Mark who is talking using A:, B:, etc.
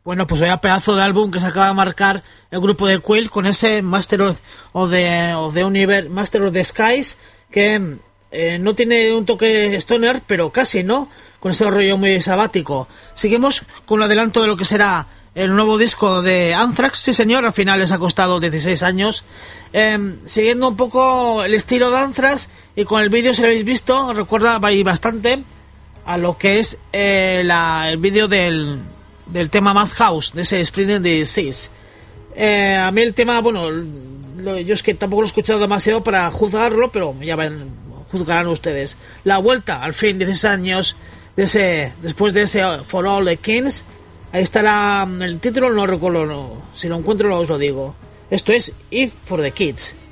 A: Bueno, pues vaya pedazo de álbum que se acaba de marcar el grupo de Quill con ese Master of the Universe, Master of the Skies, que no tiene un toque stoner, pero casi, ¿no? Con ese rollo muy sabático. Seguimos con el adelanto de lo que será el nuevo disco de Anthrax. Sí, señor, al final les ha costado 16 años. Siguiendo un poco el estilo de Anthrax, y con el vídeo, si lo habéis visto, os recuerda bastante a lo que es el vídeo del tema Madhouse, de ese Spring Disease. A mí el tema, bueno, yo es que tampoco lo he escuchado demasiado para juzgarlo, pero ya juzgarán ustedes. La vuelta, al fin, 16 años, después de ese For All the Kings. Ahí estará el título, no recuerdo, no. Si lo encuentro os lo digo. Esto es If for the Kids.